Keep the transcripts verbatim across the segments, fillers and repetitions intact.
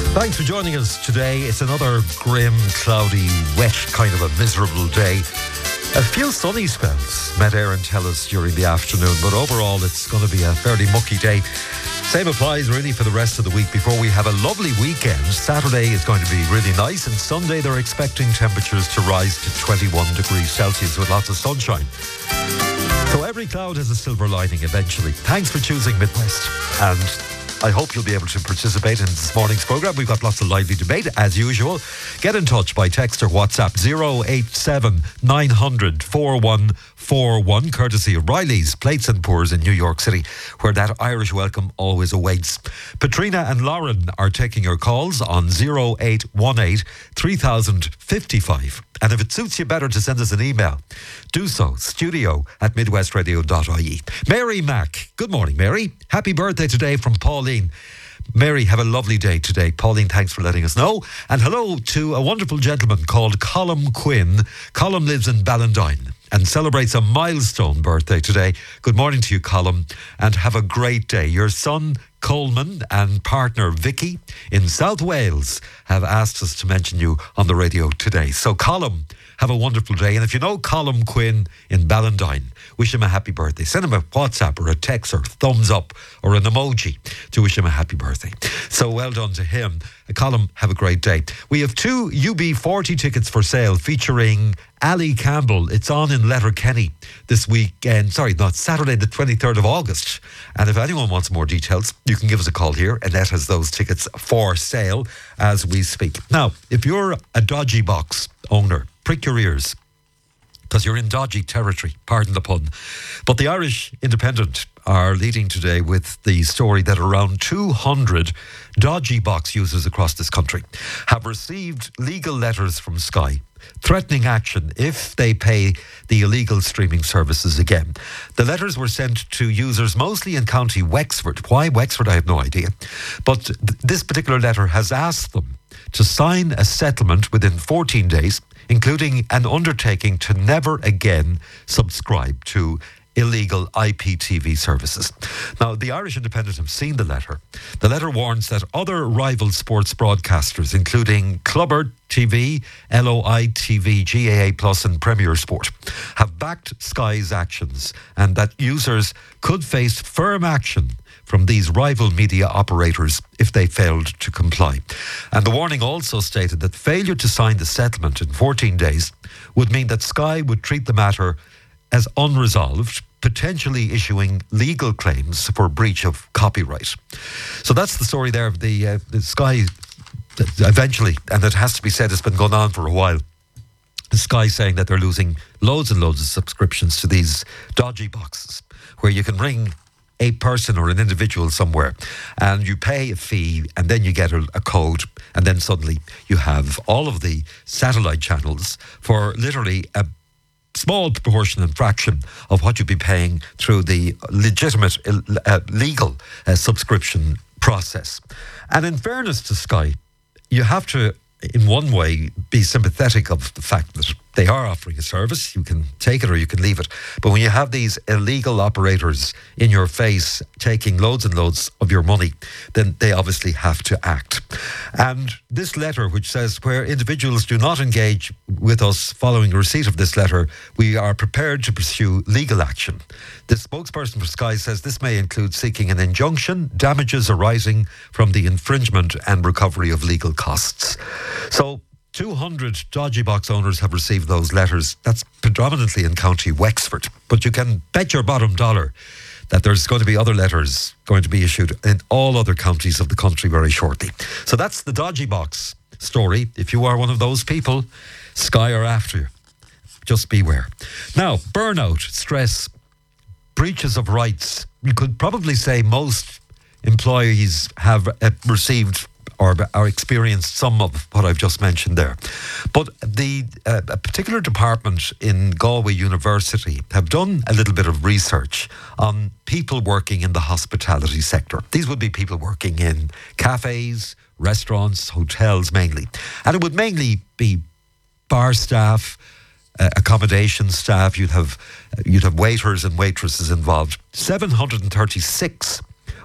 Thanks for joining us today. It's another grim, cloudy, wet, kind of a miserable day. A few sunny spells, Met Éireann tell us during the afternoon, but overall it's going to be a fairly mucky day. Same applies really for the rest of the week before we have a lovely weekend. Saturday is going to be really nice, and Sunday they're expecting temperatures to rise to twenty-one degrees Celsius with lots of sunshine. So every cloud has a silver lining eventually. Thanks for choosing Midwest, and I hope you'll be able to participate in this morning's programme. We've got lots of lively debate, as usual. Get in touch by text or WhatsApp zero eight seven nine hundred four one four one, courtesy of Riley's Plates and Pours in New York City, where that Irish welcome always awaits. Patrina and Lauren are taking your calls on zero eight one eight three thousand fifty-five. And if it suits you better to send us an email, do so, studio at midwestradio dot I E. Mary Mack. Good morning, Mary. Happy birthday today from Pauline. Mary, have a lovely day today. Pauline, thanks for letting us know. And hello to a wonderful gentleman called Colm Quinn. Colm lives in Ballandine and celebrates a milestone birthday today. Good morning to you, Colm, and have a great day. Your son, Coleman, and partner Vicky in South Wales have asked us to mention you on the radio today. So, Colm, have a wonderful day. And if you know Colm Quinn in Ballandine, wish him a happy birthday. Send him a WhatsApp or a text or thumbs up or an emoji to wish him a happy birthday. So well done to him. Colm, have a great day. We have two U B forty tickets for sale featuring Ali Campbell. It's on in Letterkenny this weekend. Sorry, not Saturday, the twenty-third of August. And if anyone wants more details, you can give us a call here. Annette has those tickets for sale as we speak. Now, if you're a dodgy box owner, prick your ears, because you're in dodgy territory, pardon the pun. But the Irish Independent are leading today with the story that around two hundred dodgy box users across this country have received legal letters from Sky threatening action if they pay the illegal streaming services again. The letters were sent to users mostly in County Wexford. Why Wexford, I have no idea. But th- this particular letter has asked them to sign a settlement within fourteen days, including an undertaking to never again subscribe to illegal I P T V services. Now, the Irish Independent have seen the letter. The letter warns that other rival sports broadcasters, including Clubber T V, L O I T V, G A A Plus and Premier Sport, have backed Sky's actions, and that users could face firm action from these rival media operators if they failed to comply. And the warning also stated that failure to sign the settlement in fourteen days would mean that Sky would treat the matter as unresolved, potentially issuing legal claims for breach of copyright. So that's the story there of the, uh, the Sky eventually, and it has to be said, it's been going on for a while. Sky saying that they're losing loads and loads of subscriptions to these dodgy boxes where you can ring a person or an individual somewhere and you pay a fee and then you get a, a code, and then suddenly you have all of the satellite channels for literally a small proportion and fraction of what you'd be paying through the legitimate uh, legal uh, subscription process. And in fairness to Sky, you have to, in one way, be sympathetic of the fact that they are offering a service. You can take it or you can leave it. But when you have these illegal operators in your face taking loads and loads of your money, then they obviously have to act. And this letter, which says, where individuals do not engage with us following receipt of this letter, we are prepared to pursue legal action. The spokesperson for Sky says this may include seeking an injunction, damages arising from the infringement and recovery of legal costs. So two hundred dodgy box owners have received those letters. That's predominantly in County Wexford. But you can bet your bottom dollar that there's going to be other letters going to be issued in all other counties of the country very shortly. So that's the dodgy box story. If you are one of those people, Sky are after you. Just beware. Now, burnout, stress, breaches of rights. You could probably say most employees have uh, received or, or experienced some of what I've just mentioned there. But the uh, a particular department in Galway University have done a little bit of research on people working in the hospitality sector. These would be people working in cafes, restaurants, hotels mainly. And it would mainly be bar staff, uh, accommodation staff. You'd have, you'd have waiters and waitresses involved. seven hundred thirty-six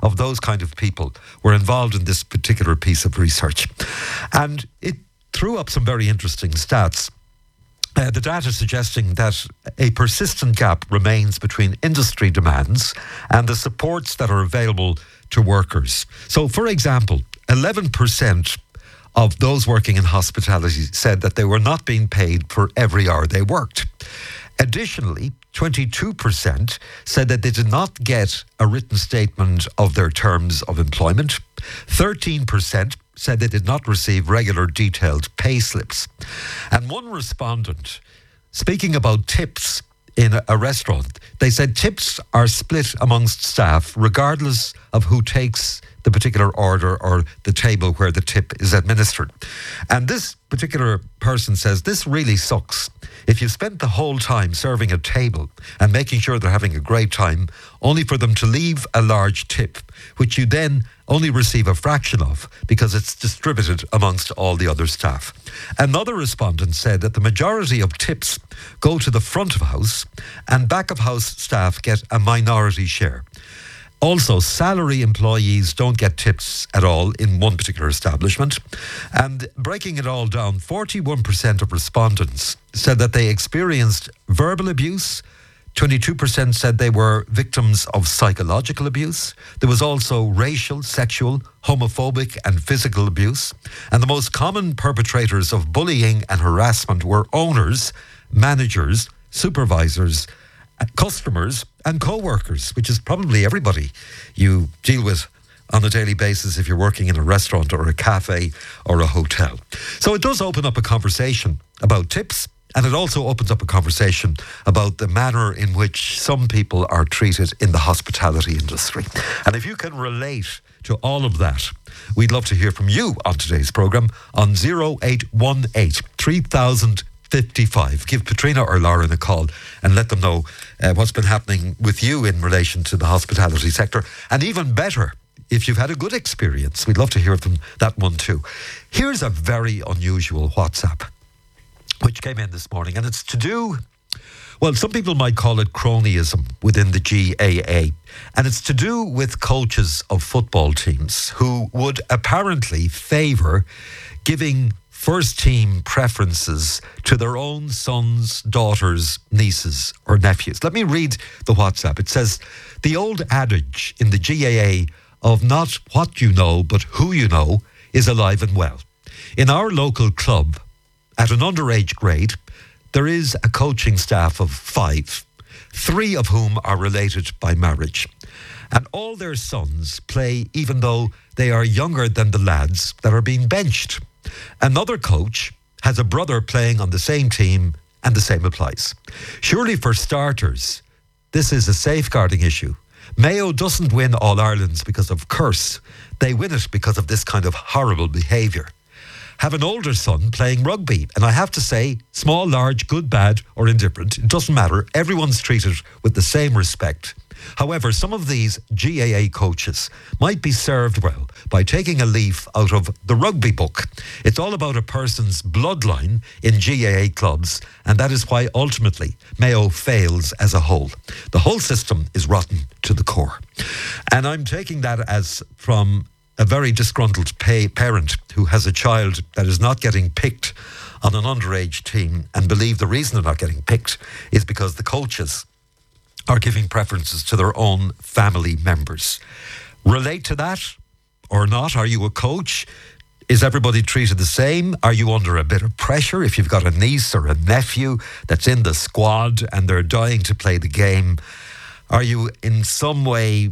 of those kind of people were involved in this particular piece of research. And it threw up some very interesting stats. Uh, the data suggesting that a persistent gap remains between industry demands and the supports that are available to workers. So, for example, eleven percent of those working in hospitality said that they were not being paid for every hour they worked. Additionally, twenty-two percent said that they did not get a written statement of their terms of employment. thirteen percent said they did not receive regular detailed pay slips. And one respondent, speaking about tips in a, a restaurant, they said tips are split amongst staff regardless of who takes the particular order or the table where the tip is administered. And this particular person says this really sucks. If you spent the whole time serving a table and making sure they're having a great time, only for them to leave a large tip, which you then only receive a fraction of because it's distributed amongst all the other staff. Another respondent said that the majority of tips go to the front of house and back of house staff get a minority share. Also, salary employees don't get tips at all in one particular establishment. And breaking it all down, forty-one percent of respondents said that they experienced verbal abuse. twenty-two percent said they were victims of psychological abuse. There was also racial, sexual, homophobic and physical abuse. And the most common perpetrators of bullying and harassment were owners, managers, supervisors, customers and co-workers, which is probably everybody you deal with on a daily basis if you're working in a restaurant or a cafe or a hotel. So it does open up a conversation about tips, and it also opens up a conversation about the manner in which some people are treated in the hospitality industry. And if you can relate to all of that, we'd love to hear from you on today's programme on oh eight one eight, three thousand fifty-five. Give Patrina or Lauren a call and let them know uh, what's been happening with you in relation to the hospitality sector. And even better, if you've had a good experience, we'd love to hear from that one too. Here's a very unusual WhatsApp which came in this morning, and it's to do, well, some people might call it cronyism within the G A A, and it's to do with coaches of football teams who would apparently favour giving first team preferences to their own sons, daughters, nieces or nephews. Let me read the WhatsApp. It says, the old adage in the G A A of not what you know but who you know is alive and well. In our local club, at an underage grade, there is a coaching staff of five, three of whom are related by marriage. And all their sons play even though they are younger than the lads that are being benched. Another coach has a brother playing on the same team, and the same applies. Surely for starters, this is a safeguarding issue. Mayo doesn't win All-Irelands because of curse. They win it because of this kind of horrible behaviour. Have an older son playing rugby, and I have to say, small, large, good, bad or indifferent, it doesn't matter. Everyone's treated with the same respect. However, some of these G A A coaches might be served well by taking a leaf out of the rugby book. It's all about a person's bloodline in G A A clubs, and that is why ultimately Mayo fails as a whole. The whole system is rotten to the core. And I'm taking that as from a very disgruntled pay parent who has a child that is not getting picked on an underage team, and believe the reason they're not getting picked is because the coaches are giving preferences to their own family members. Relate to that or not? Are you a coach? Is everybody treated the same? Are you under a bit of pressure if you've got a niece or a nephew that's in the squad and they're dying to play the game? Are you in some way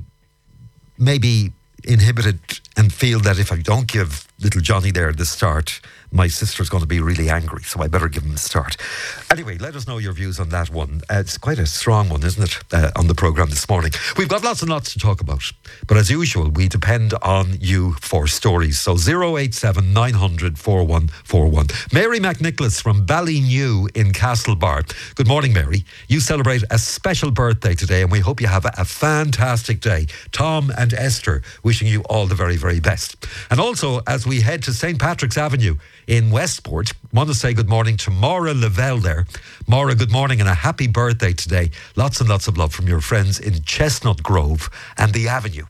maybe inhibited and feel that if I don't give little Johnny there the start, my sister's going to be really angry, so I better give him the start. Anyway, let us know your views on that one. Uh, it's quite a strong one, isn't it, uh, on the programme this morning. We've got lots and lots to talk about, but as usual, we depend on you for stories. So oh eight seven, nine hundred, four one four one. Mary McNicholas from Ballynew in Castlebar. Good morning, Mary. You celebrate a special birthday today, and we hope you have a, a fantastic day. Tom and Esther wishing you all the very, very best. And also, as we head to Saint Patrick's Avenue in Westport, want to say good morning to Maura Lavelle there. Maura, good morning and a happy birthday today. Lots and lots of love from your friends in Chestnut Grove and the Avenue.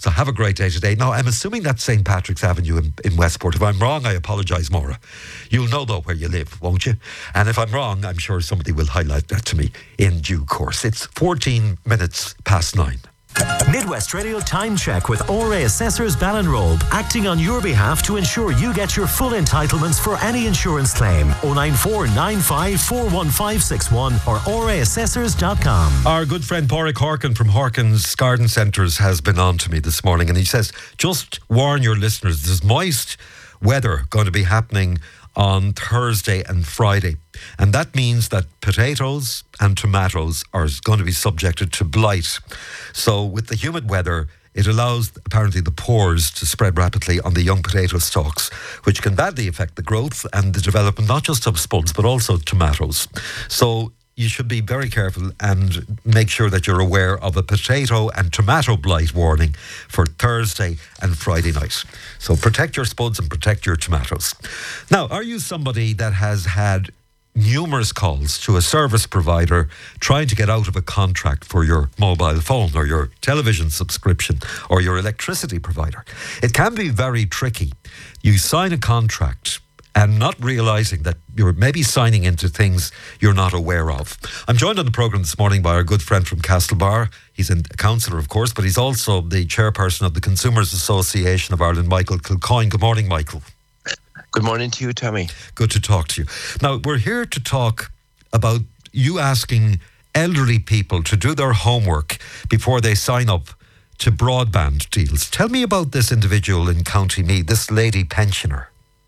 So have a great day today. Now, I'm assuming that's Saint Patrick's Avenue in, in Westport. If I'm wrong, I apologise, Maura. You'll know, though, where you live, won't you? And if I'm wrong, I'm sure somebody will highlight that to me in due course. It's fourteen minutes past nine. Midwest Radio Time Check with O R A Assessors Ballinrobe, acting on your behalf to ensure you get your full entitlements for any insurance claim. oh nine four nine five four one five six one or O R A assessors dot com. Our good friend Pádraig Horkin from Horkin's Garden Centres has been on to me this morning, and he says, just warn your listeners, there's moist weather going to be happening on Thursday and Friday. And that means that potatoes and tomatoes are going to be subjected to blight. So with the humid weather, it allows apparently the pores to spread rapidly on the young potato stalks, which can badly affect the growth and the development not just of spuds but also tomatoes. So you should be very careful and make sure that you're aware of a potato and tomato blight warning for Thursday and Friday night. So protect your spuds and protect your tomatoes. Now, are you somebody that has had numerous calls to a service provider trying to get out of a contract for your mobile phone or your television subscription or your electricity provider? It can be very tricky. You sign a contract and not realising that you're maybe signing into things you're not aware of. I'm joined on the programme this morning by our good friend from Castlebar. He's a councillor, of course, but he's also the chairperson of the Consumers Association of Ireland, Michael Kilcoyne. Good morning, Michael. Good morning to you, Tommy. Good to talk to you. Now, we're here to talk about you asking elderly people to do their homework before they sign up to broadband deals. Tell me about this individual in County Meath, this lady pensioner.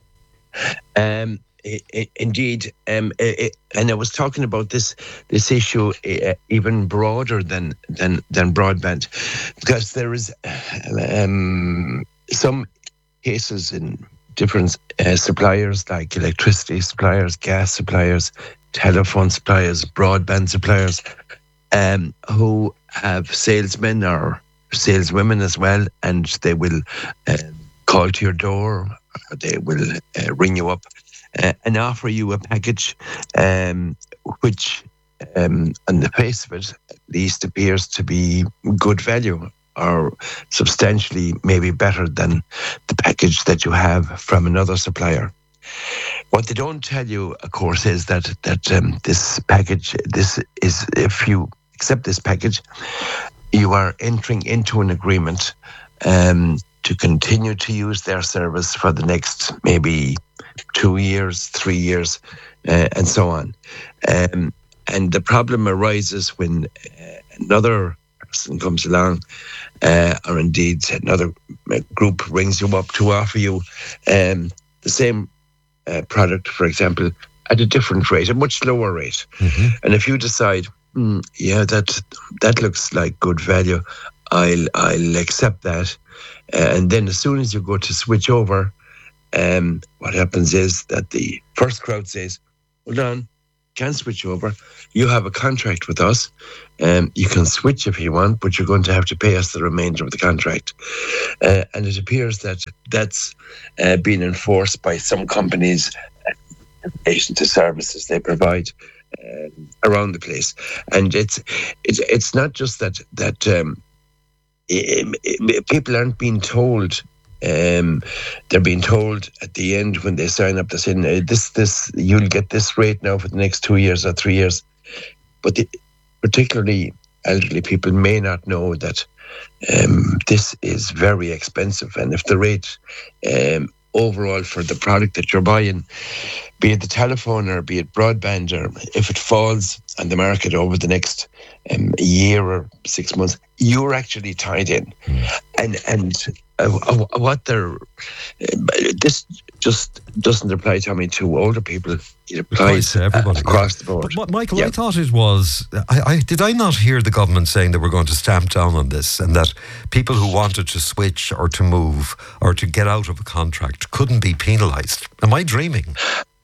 Um, I, I, indeed, um, I, I, and I was talking about this this issue uh, even broader than than than broadband, because there is um, some cases in different uh, suppliers like electricity suppliers, gas suppliers, telephone suppliers, broadband suppliers, um, who have salesmen or saleswomen as well, and they will uh, call to your door. They will uh, ring you up uh, and offer you a package um, which, um, on the face of it, at least appears to be good value or substantially maybe better than the package that you have from another supplier. What they don't tell you, of course, is that, that um, this package, this is, if you accept this package, you are entering into an agreement um, to continue to use their service for the next maybe two years, three years, uh, and so on. Um, and the problem arises when uh, another person comes along, uh, or indeed another group rings you up to offer you um, the same uh, product, for example, at a different rate, a much lower rate. Mm-hmm. And if you decide, mm, yeah, that that looks like good value, I'll I'll accept that. Uh, and then as soon as you go to switch over, um, what happens is that the first crowd says, hold on, can't switch over. You have a contract with us. Um, you can switch if you want, but you're going to have to pay us the remainder of the contract. Uh, and it appears that that's uh, being enforced by some companies in relation to services they provide uh, around the place. And it's it's it's not just that that um, it, it, people aren't being told. Um, they're being told at the end when they sign up, they're saying, this, this, you'll get this rate now for the next two years or three years. But the, particularly elderly people may not know that um, this is very expensive. And if the rate um, overall for the product that you're buying, be it the telephone or be it broadband, or if it falls on the market over the next um, year or six months, you're actually tied in. Mm. And and uh, what they're uh, this just doesn't apply, Tommy, to older people. It applies to everybody, across yeah. the board. But Michael, yeah. I thought it was. I, I did I not hear the government saying that we're going to stamp down on this, and that people who wanted to switch or to move or to get out of a contract couldn't be penalised? Am I dreaming?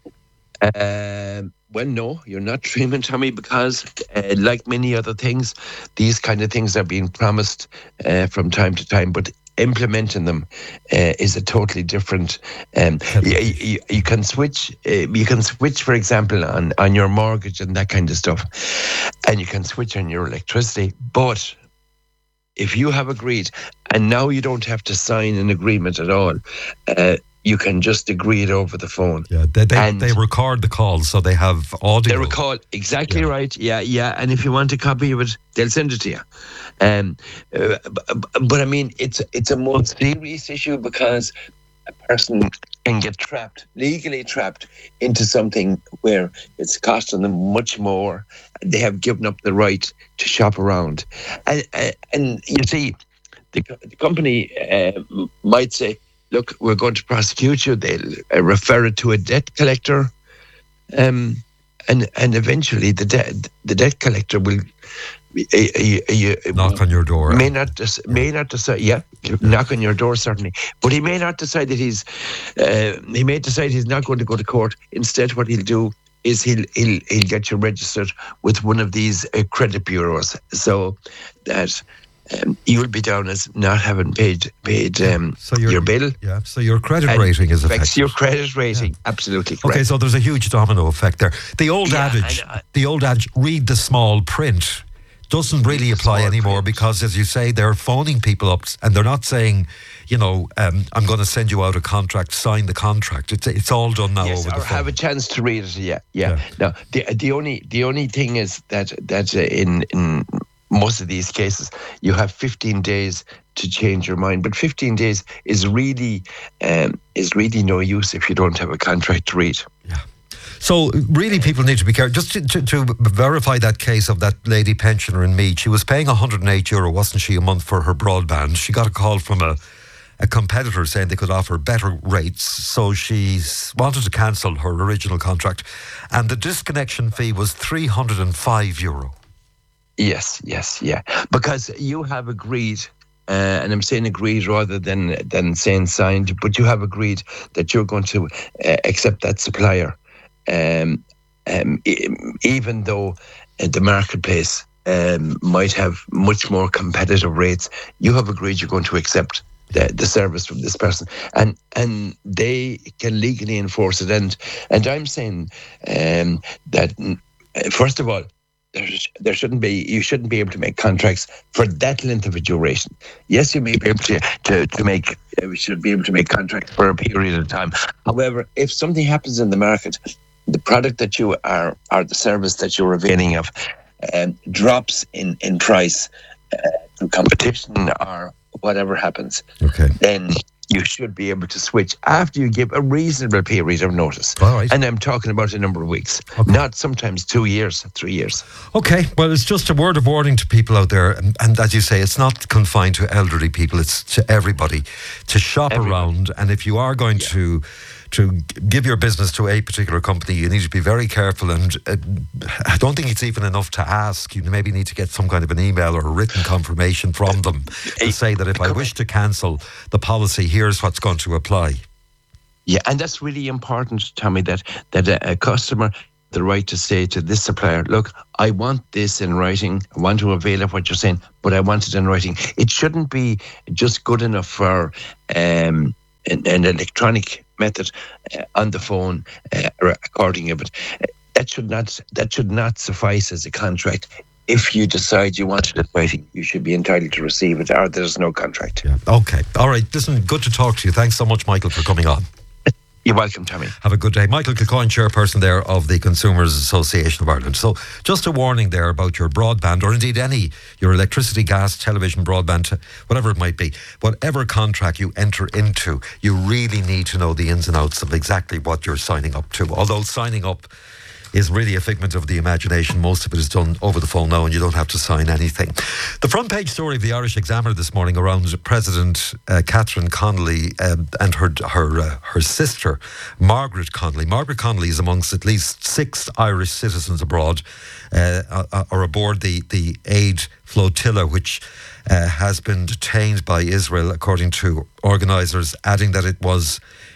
Um, well, no, you're not dreaming, Tommy, because uh, like many other things, these kind of things are being promised uh, from time to time, but implementing them uh, is a totally different. Um, you, you, you can switch. Uh, you can switch, for example, on, on your mortgage and that kind of stuff, and you can switch on your electricity. But if you have agreed, and now you don't have to sign an agreement at all, uh, you can just agree it over the phone. Yeah, they they, And- they record the calls, so they have audio. They recall exactly Yeah. right. Yeah, yeah. And if you want a copy of it, they'll send it to you. Um, uh, but, but I mean, it's it's a more serious issue because a person can get trapped, legally trapped, into something where it's costing them much more. They have given up the right to shop around, and and, and you see, the, the company uh, might say, look, we're going to prosecute you. They'll uh, refer it to a debt collector. Um, and and eventually the debt the debt collector will uh, uh, uh, knock on your door. may not des- may not decide. Yeah, knock on your door certainly, but he may not decide that he's uh, he may decide he's not going to go to court. Instead, what he'll do is he'll he'll he'll get you registered with one of these uh, credit bureaus, so that. Um, you'll be down as not having paid paid um, So your- your bill. Yeah, so your credit And rating is affects affected. your credit rating. Absolutely correct. Okay, so there's a huge domino effect there. The old Yeah, adage, and, uh, the old adage, read the small print, doesn't really the apply small anymore print. because, as you say, they're phoning people up and they're not saying, you know, um, I'm going to send you out a contract, sign the contract. It's it's all done now Yes, over or the phone. have a chance to read it. Yeah, yeah. Yeah. Now, the the only the only thing is that that uh, in in most of these cases, you have fifteen days to change your mind. But fifteen days is really um, is really no use if you don't have a contract to read. So really people need to be careful. Just to, to, to verify that case of that lady pensioner in Meath, she was paying one hundred eight euro, wasn't she, a month for her broadband. She got a call from a, a competitor saying they could offer better rates. So she s- wanted to cancel her original contract. And the disconnection fee was three hundred five euro. Yes, yes, yeah. Because you have agreed, uh, and I'm saying agreed rather than than saying signed, but you have agreed that you're going to uh, accept that supplier, um, um, e- even though uh, the marketplace um, might have much more competitive rates. You have agreed you're going to accept the, the service from this person, and and they can legally enforce it. And and I'm saying um, that uh, first of all, there, there shouldn't be, you shouldn't be able to make contracts for that length of a duration. Yes, you may be able to, to, to make, uh, we should be able to make contracts for a period of time. However, if something happens in the market, the product that you are, or the service that you're availing of, um, drops in, in price uh, through competition or whatever happens, Okay. then you should be able to switch after you give a reasonable period of notice. All right. And I'm talking about a number of weeks, Okay. not sometimes two years, three years. Okay, well, it's just a word of warning to people out there. And, and as you say, it's not confined to elderly people, it's to everybody to shop Everybody. around. And if you are going to to give your business to a particular company, you need to be very careful. And uh, I don't think it's even enough to ask. You maybe need to get some kind of an email or a written confirmation from them to say that if I wish to cancel the policy, here's what's going to apply. Yeah, and that's really important, Tommy, that, that a, a customer the right to say to this supplier, look, I want this in writing. I want to avail of what you're saying, but I want it in writing. It shouldn't be just good enough for um, an, an electronic method uh, on the phone, uh, recording of it. Uh, that should not that should not suffice as a contract. If you decide you want it in writing, you should be entitled to receive it, or there's no contract. Yeah. Okay. All right. Listen, good to talk to you. Thanks so much, Michael, for coming on. You're welcome, Tommy. Have a good day. Michael Kilcoyne, chairperson there of the Consumers Association of Ireland. So just a warning there about your broadband, or indeed any, your electricity, gas, television, broadband, whatever it might be. Whatever contract you enter into, you really need to know the ins and outs of exactly what you're signing up to. Although signing up is really a figment of the imagination. Most of it is done over the phone now and you don't have to sign anything. The front page story of the Irish Examiner this morning around President uh, Catherine Connolly uh, and her her uh, her sister, Margaret Connolly. Margaret Connolly is amongst at least six Irish citizens abroad uh, or aboard the, the aid flotilla, which uh, has been detained by Israel, according to organisers, adding that it was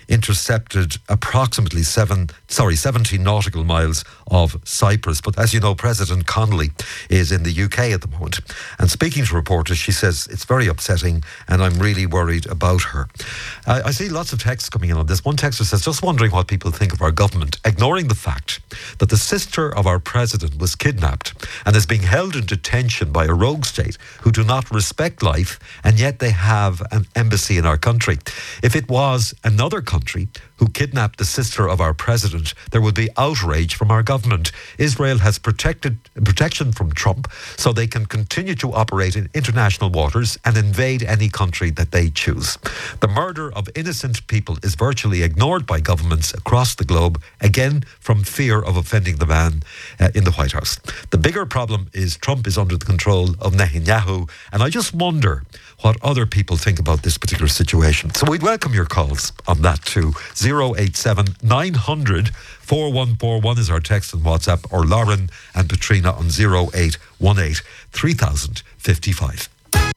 intercepted approximately seven, sorry, seventy nautical miles of Cyprus. But as you know, President Connolly is in the U K at the moment. And speaking to reporters, she says it's very upsetting and I'm really worried about her. I, I see lots of texts coming in on this. One texter says, just wondering what people think of our government, ignoring the fact that the sister of our president was kidnapped and is being held in detention by a rogue state who do not respect life, and yet they have an embassy in our country. If it was another country who kidnapped the sister of our president, there would be outrage from our government. Israel has protected protection from Trump so they can continue to operate in international waters and invade any country that they choose. The murder of innocent people is virtually ignored by governments across the globe, again from fear of offending the man uh, in the White House. The bigger problem is Trump is under the control of Netanyahu, and I just wonder what other people think about this particular situation. So we'd welcome your calls on that too. zero eight seven nine hundred four one four one is our text and WhatsApp, or Lauren and Patrina on zero eight one eight three thousand fifty-five.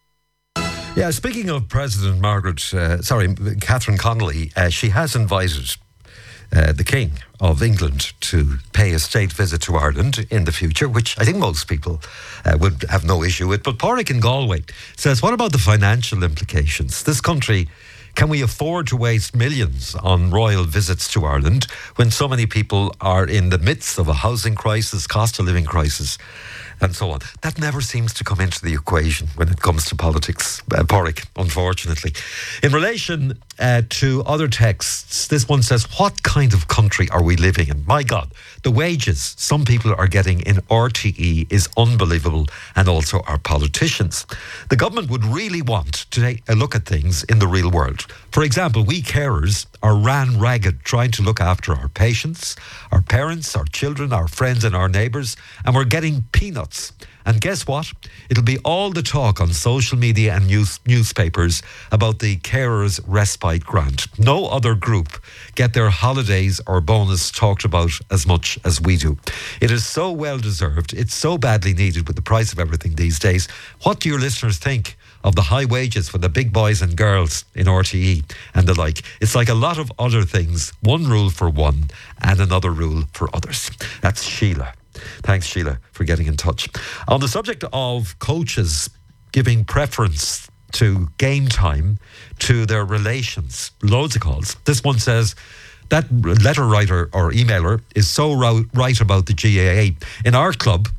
Yeah, speaking of President Margaret, uh, sorry, Catherine Connolly, uh, she has invited Uh, the King of England to pay a state visit to Ireland in the future, which I think most people uh, would have no issue with. But Pádraig in Galway says, what about the financial implications? This country, can we afford to waste millions on royal visits to Ireland when so many people are in the midst of a housing crisis, cost of living crisis, and so on? That never seems to come into the equation when it comes to politics, uh, Pádraig, unfortunately. In relation uh, to other texts, this one says, what kind of country are we living in? My God, the wages some people are getting in R T E is unbelievable, and also our politicians. The government would really want to take a look at things in the real world. For example, we carers are ran ragged trying to look after our patients, our parents, our children, our friends and our neighbours, and we're getting peanuts. And guess what? It'll be all the talk on social media and news, newspapers about the carers respite grant. No other group get their holidays or bonus talked about as much as we do. It is so well deserved. It's so badly needed with the price of everything these days. What do your listeners think of the high wages for the big boys and girls in R T E and the like? It's like a lot of other things. One rule for one and another rule for others. That's Sheila. Thanks, Sheila, for getting in touch. On the subject of coaches giving preference to game time to their relations, loads of calls. This one says, that letter writer or emailer is so right about the G A A. In our club,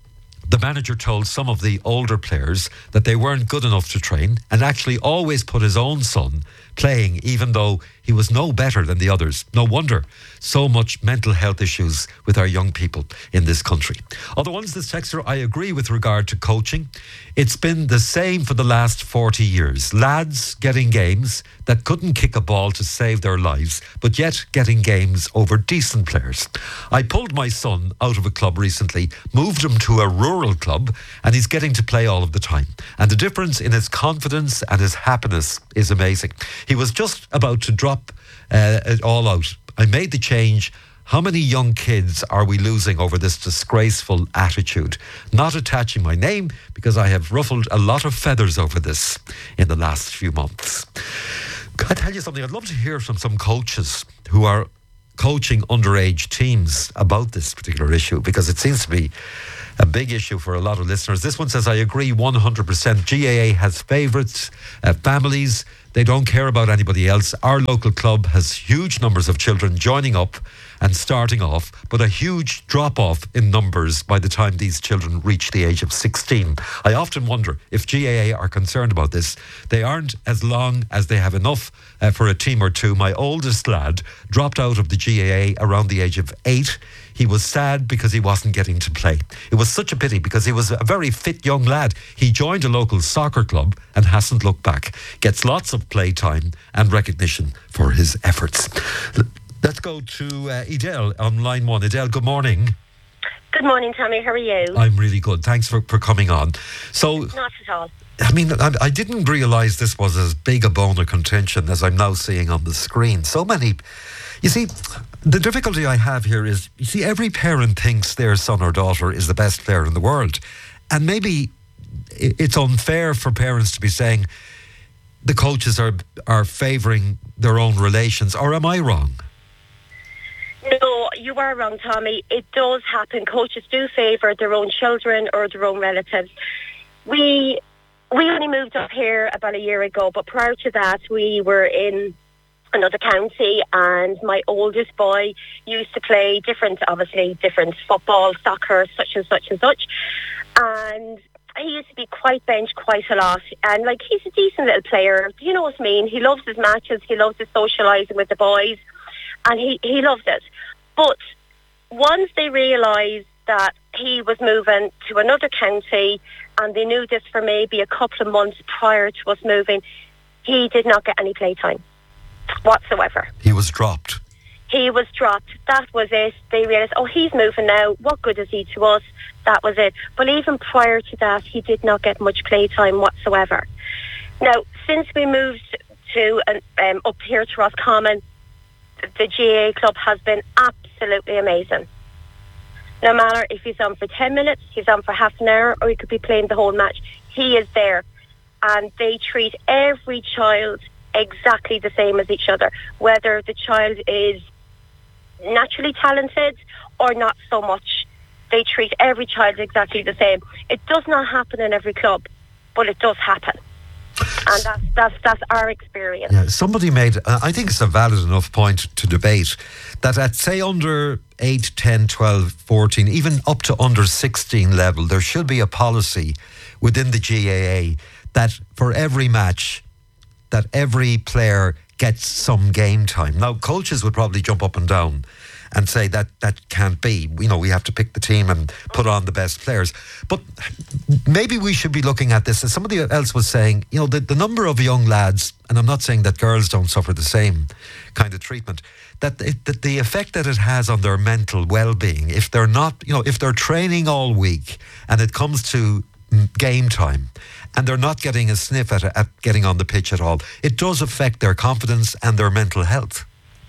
the manager told some of the older players that they weren't good enough to train, and actually always put his own son playing even though he was no better than the others. No wonder so much mental health issues with our young people in this country. Other ones, this texter, I agree with regard to coaching. It's been the same for the last forty years. Lads getting games that couldn't kick a ball to save their lives, but yet getting games over decent players. I pulled my son out of a club recently, moved him to a rural club, and he's getting to play all of the time. And the difference in his confidence and his happiness is amazing. He was just about to drop uh, it all out. I made the change. How many young kids are we losing over this disgraceful attitude? Not attaching my name because I have ruffled a lot of feathers over this in the last few months. Can I tell you something? I'd love to hear from some coaches who are coaching underage teams about this particular issue, because it seems to be a big issue for a lot of listeners. This one says, I agree one hundred percent. G A A has favourites, uh, families. They don't care about anybody else. Our local club has huge numbers of children joining up and starting off, but a huge drop-off in numbers by the time these children reach the age of sixteen. I often wonder if G A A are concerned about this. They aren't, as long as they have enough uh, for a team or two. My oldest lad dropped out of the G A A around the age of eight. He was sad because he wasn't getting to play. It was such a pity because he was a very fit young lad. He joined a local soccer club and hasn't looked back. Gets lots of play time and recognition for his efforts. Let's go to uh, Edel on line one. Edel, good morning. Good morning, Tommy. How are you? I'm really good. Thanks for, for coming on. So, not at all. I mean, I, I didn't realise this was as big a bone of contention as I'm now seeing on the screen. So many... You see, the difficulty I have here is, you see, every parent thinks their son or daughter is the best player in the world. And maybe it's unfair for parents to be saying the coaches are are favouring their own relations, or am I wrong? No, you are wrong, Tommy. It does happen. Coaches do favour their own children or their own relatives. We we only moved up here about a year ago, but prior to that, we were in another county, and my oldest boy used to play different, obviously, different football, soccer, such and such and such. And he used to be quite benched quite a lot. And, like, he's a decent little player. You know what I mean? He loves his matches. He loves his socialising with the boys. And he, he loves it. But once they realised that he was moving to another county, and they knew this for maybe a couple of months prior to us moving, he did not get any playtime whatsoever. He was dropped. He was dropped. That was it. They realised, oh, he's moving now. What good is he to us? That was it. But even prior to that, he did not get much playtime whatsoever. Now, since we moved to um, up here to Roscommon, the G A A club has been absolutely amazing. No matter if he's on for ten minutes, he's on for half an hour, or he could be playing the whole match, he is there. And they treat every child exactly the same as each other, whether the child is naturally talented or not so much. They treat every child exactly the same. It does not happen in every club, but it does happen. And that's, that's, that's our experience. Yeah, somebody made, uh, I think it's a valid enough point to debate, that at, say, under eight, ten, twelve, fourteen, even up to under sixteen level, there should be a policy within the G A A that for every match, that every player gets some game time. Now, coaches would probably jump up and down and say that that can't be. You know, we have to pick the team and put on the best players. But maybe we should be looking at this, as somebody else was saying, you know, the, the number of young lads, and I'm not saying that girls don't suffer the same kind of treatment, that, it, that the effect that it has on their mental well-being, if they're not, you know, if they're training all week and it comes to game time and they're not getting a sniff at, at getting on the pitch at all, it does affect their confidence and their mental health.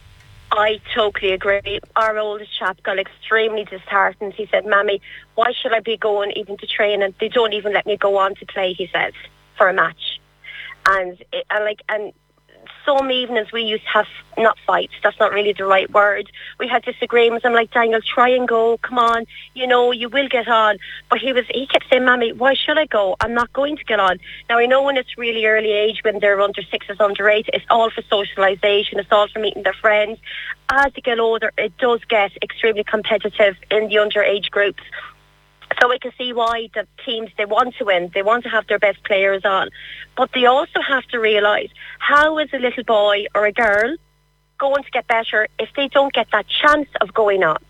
I totally agree. Our oldest chap got extremely disheartened. He said, Mammy, why should I be going even to train? And they don't even let me go on to play, he says, for a match. And, it, and like, and some evenings we used to have, not fights, that's not really the right word. We had disagreements. I'm like, Daniel, try and go. Come on. You know, you will get on. But he was, he kept saying, Mammy, why should I go? I'm not going to get on. Now, I know when it's really early age, when they're under sixes, under eight, it's all for socialisation. It's all for meeting their friends. As they get older, it does get extremely competitive in the underage groups. So we can see why the teams, they want to win. They want to have their best players on. But they also have to realise, how is a little boy or a girl going to get better if they don't get that chance of going on?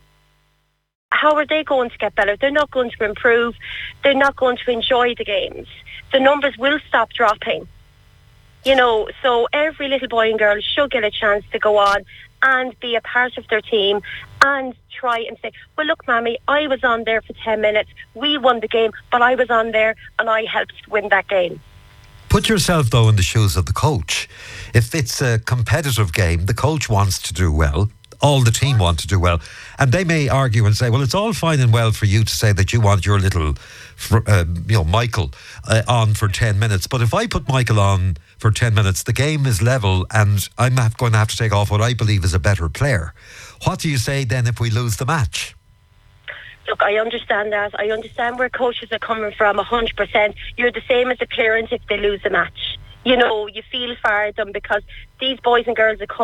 How are they going to get better? They're not going to improve. They're not going to enjoy the games. The numbers will stop dropping. You know, so every little boy and girl should get a chance to go on and be a part of their team and try and say, well, look, Mammy, I was on there for ten minutes. We won the game, but I was on there and I helped win that game. Put yourself, though, in the shoes of the coach. If it's a competitive game, the coach wants to do well. All the team want to do well. And they may argue and say, well, it's all fine and well for you to say that you want your little, uh, you know, Michael uh, on for ten minutes. But if I put Michael on for ten minutes, the game is level and I'm going to have to take off what I believe is a better player. What do you say then if we lose the match? Look, I understand that. I understand where coaches are coming from, one hundred percent. You're the same as a parent if they lose a match. You know, you feel for them because these boys and girls are coming